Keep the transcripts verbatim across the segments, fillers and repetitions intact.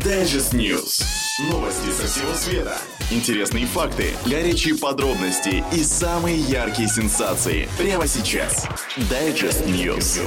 Digest News. Новости со всего света. Интересные факты, горячие подробности и самые яркие сенсации. Прямо сейчас. Digest News.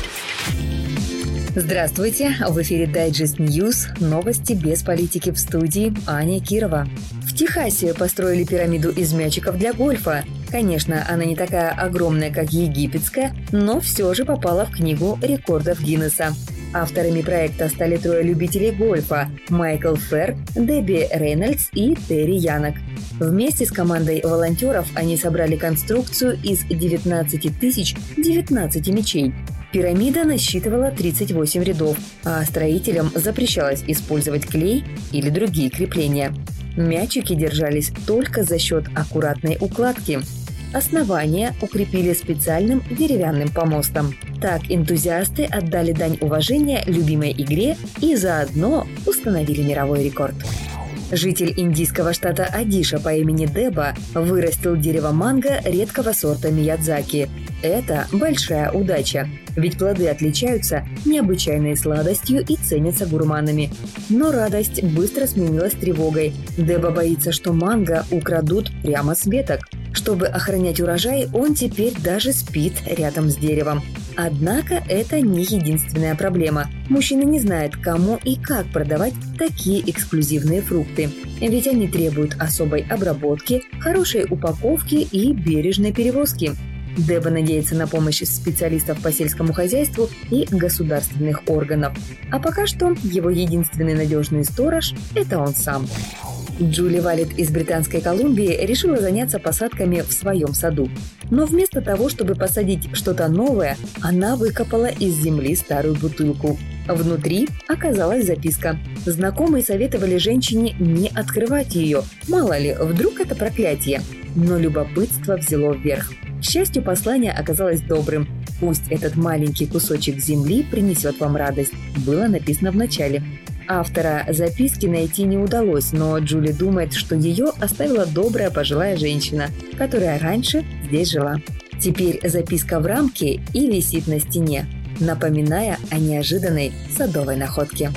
Здравствуйте! В эфире Digest News. Новости без политики, в студии Аня Кирова. В Техасе построили пирамиду из мячиков для гольфа. Конечно, она не такая огромная, как египетская, но все же попала в книгу рекордов Гиннесса. Авторами проекта стали трое любителей гольфа – Майкл Ферр, Дебби Рейнольдс и Терри Янок. Вместе с командой волонтеров они собрали конструкцию из девятнадцати тысяч девятнадцати мячей. Пирамида насчитывала тридцать восемь рядов, а строителям запрещалось использовать клей или другие крепления. Мячики держались только за счет аккуратной укладки. Основание укрепили специальным деревянным помостом. Так энтузиасты отдали дань уважения любимой игре и заодно установили мировой рекорд. Житель индийского штата Одиша по имени Деба вырастил дерево манго редкого сорта Миядзаки. Это большая удача, ведь плоды отличаются необычайной сладостью и ценятся гурманами. Но радость быстро сменилась тревогой. Деба боится, что манго украдут прямо с веток. Чтобы охранять урожай, он теперь даже спит рядом с деревом. Однако это не единственная проблема. Мужчина не знает, кому и как продавать такие эксклюзивные фрукты. Ведь они требуют особой обработки, хорошей упаковки и бережной перевозки. Деба надеется на помощь специалистов по сельскому хозяйству и государственных органов. А пока что его единственный надежный сторож – это он сам. Джули Валет из Британской Колумбии решила заняться посадками в своем саду. Но вместо того, чтобы посадить что-то новое, она выкопала из земли старую бутылку. Внутри оказалась записка. Знакомые советовали женщине не открывать ее. Мало ли, вдруг это проклятие. Но любопытство взяло вверх. К счастью, послание оказалось добрым. «Пусть этот маленький кусочек земли принесет вам радость», было написано в начале. Автора записки найти не удалось, но Джули думает, что ее оставила добрая пожилая женщина, которая раньше здесь жила. Теперь записка в рамке и висит на стене, напоминая о неожиданной садовой находке.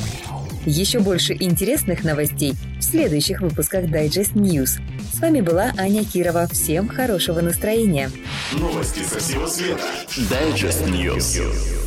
Еще больше интересных новостей в следующих выпусках Digest News. С вами была Аня Кирова. Всем хорошего настроения. Новости со всего света. Digest News.